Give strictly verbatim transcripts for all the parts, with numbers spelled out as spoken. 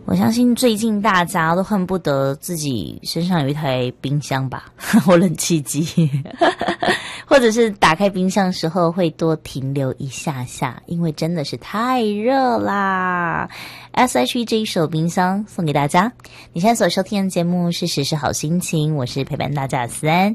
我相信最近大家都恨不得自己身上有一台冰箱吧，或冷气机，或者是打开冰箱的时候会多停留一下下，因为真的是太热啦。S H E 这一首冰箱送给大家。你现在所收听的节目是时时好心情，我是陪伴大家的思安。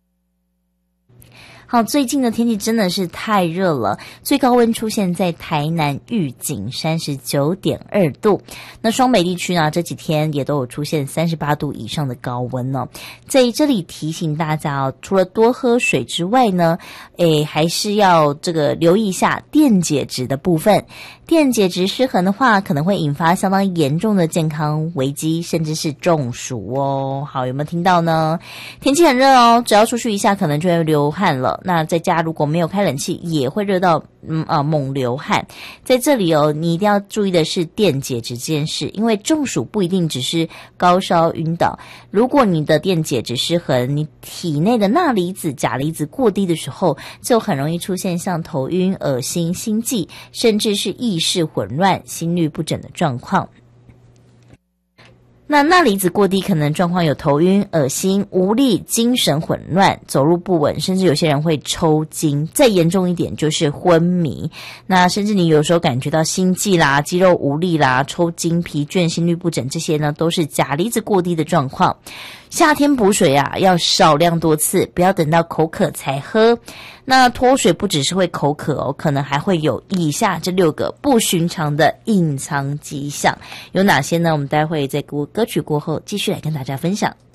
好，最近的天气真的是太热了，最高温出现在台南玉井 三十九点二度。那双北地区呢，这几天也都有出现三十八度以上的高温哦。在这里提醒大家哦，除了多喝水之外呢，诶，还是要这个留意一下电解质的部分。电解质失衡的话，可能会引发相当严重的健康危机，甚至是中暑哦。好，有没有听到呢？天气很热哦，只要出去一下，可能就会流汗了。那在家如果没有开冷气，也会热到嗯啊猛流汗。在这里哦，你一定要注意的是电解质这件事，因为中暑不一定只是高烧晕倒，如果你的电解质失衡，你体内的钠离子、钾离子过低的时候，就很容易出现像头晕、恶心、心悸，甚至是意识混乱、心律不整的状况。那钠离子过低可能状况有头晕、恶心、无力、精神混乱、走路不稳，甚至有些人会抽筋，再严重一点就是昏迷。那甚至你有时候感觉到心悸啦、肌肉无力啦、抽筋、疲倦、心律不整，这些呢都是钾离子过低的状况。夏天补水啊，要少量多次，不要等到口渴才喝。那脱水不只是会口渴哦，可能还会有以下这六个不寻常的隐藏迹象，有哪些呢？我们待会在歌曲过后继续来跟大家分享。